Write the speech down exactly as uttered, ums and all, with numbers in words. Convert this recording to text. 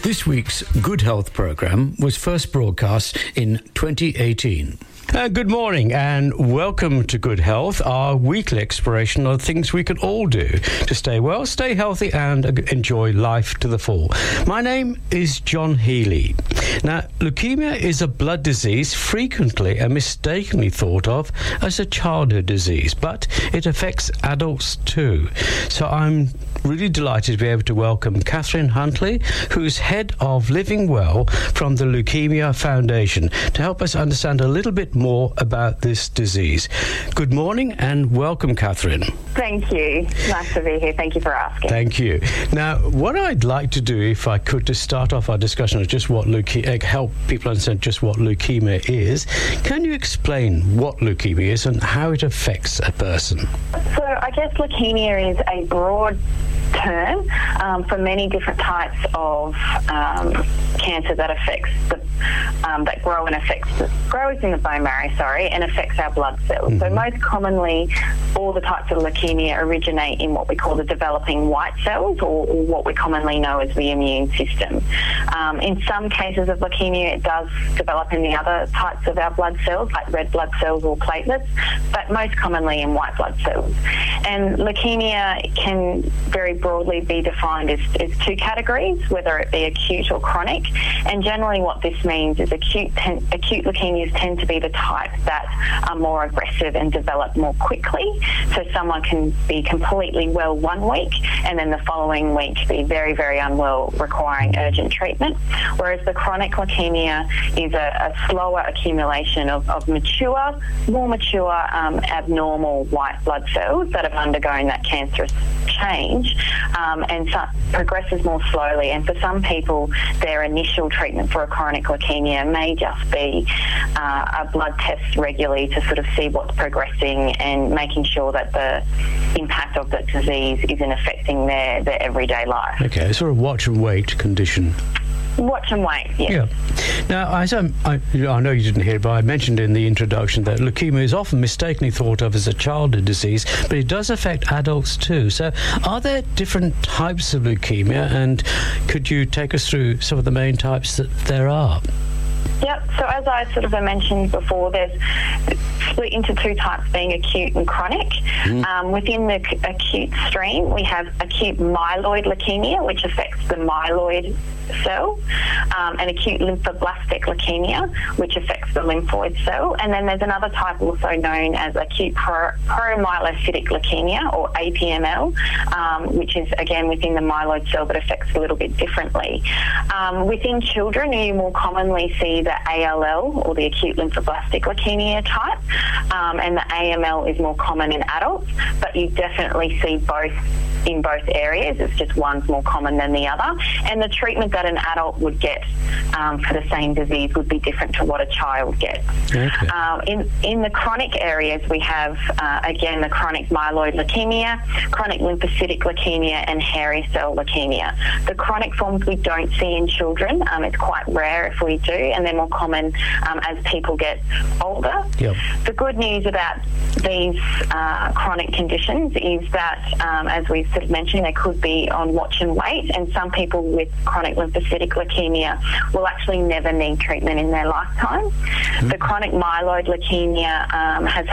This week's Good Health programme was first broadcast in twenty eighteen. Uh, good morning and welcome to Good Health, our weekly exploration of things we can all do to stay well, stay healthy and enjoy life to the full. My name is John Healy. Now, leukemia is a blood disease frequently and mistakenly thought of as a childhood disease, but it affects adults too. So I'm really delighted to be able to welcome Catherine Huntley, who's head of Living Well from the Leukemia Foundation, to help us understand a little bit more about this disease. Good morning and welcome, Catherine. Thank you. Nice to be here. Thank you for asking. Thank you. Now, what I'd like to do, if I could, to start off our discussion of just what leukemia, help people understand just what leukemia is, can you explain what leukemia is and how it affects a person? So I guess leukemia is a broad term um, for many different types of um, cancer that affects the um, that grow and affects grows in the bone marrow, sorry, and affects our blood cells. Mm-hmm. So most commonly, all the types of leukemia originate in what we call the developing white cells, or, or what we commonly know as the immune system. Um, in some cases of leukemia, it does develop in the other types of our blood cells, like red blood cells or platelets, but most commonly in white blood cells. And leukemia can very broadly be defined as, as two categories, whether it be acute or chronic. And generally what this means is acute ten, acute leukemias tend to be the type that are more aggressive and develop more quickly. So someone can be completely well one week and then the following week be very, very unwell, requiring urgent treatment. Whereas the chronic leukemia is a, a slower accumulation of, of mature, more mature um, abnormal white blood cells that have undergone that cancerous change um, and so progresses more slowly. And for some people, their initial treatment for a chronic leukemia may just be uh, a blood test regularly to sort of see what's progressing and making sure that the impact of the disease isn't affecting their, their everyday life. Okay, sort of watch and wait condition. Watch and wait, yes. Yeah. Now, as I'm, I, I know you didn't hear it, but I mentioned in the introduction that leukemia is often mistakenly thought of as a childhood disease, but it does affect adults too. So are there different types of leukemia, and could you take us through some of the main types that there are? Yep, so as I sort of mentioned before, there's split into two types, being acute and chronic. Mm. Um, within the c- acute stream, we have acute myeloid leukemia, which affects the myeloid cell, um, and acute lymphoblastic leukemia, which affects the lymphoid cell. And then there's another type also known as acute pro- promyelocytic leukemia, or A P M L, um, which is again within the myeloid cell but affects a little bit differently. Um, within children, you more commonly see the A L L, or the acute lymphoblastic leukemia type, um, and the A M L is more common in adults, but you definitely see both in both areas. It's just one's more common than the other. And the treatment that an adult would get um, for the same disease would be different to what a child gets. Okay. Um, in, in the chronic areas, we have, uh, again, the chronic myeloid leukemia, chronic lymphocytic leukemia, and hairy cell leukemia. The chronic forms we don't see in children. Um, it's quite rare if we do, and they're more common um, as people get older. Yep. The good news about these uh, chronic conditions is that, um, as we've sort of mentioned, they could be on watch and wait, and some people with chronic lymphocytic leukemia will actually never need treatment in their lifetime. Mm-hmm. The chronic myeloid leukemia um, has